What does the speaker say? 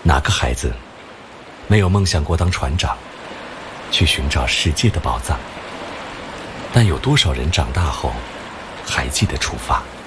哪个孩子没有梦想过当船长，去寻找世界的宝藏？但有多少人长大后还记得出发？